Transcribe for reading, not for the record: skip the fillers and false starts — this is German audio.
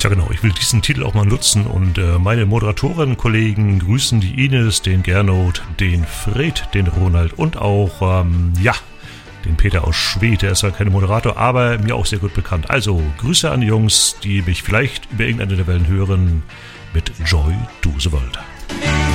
Ja genau, ich will diesen Titel auch mal nutzen und meine Moderatoren-Kollegen grüßen die Ines, den Gernot, den Fred, den Ronald und auch, den Peter aus Schwedt. Der ist ja kein Moderator, aber mir auch sehr gut bekannt. Also Grüße an die Jungs, die mich vielleicht über irgendeine der Wellen hören mit Joy to the World.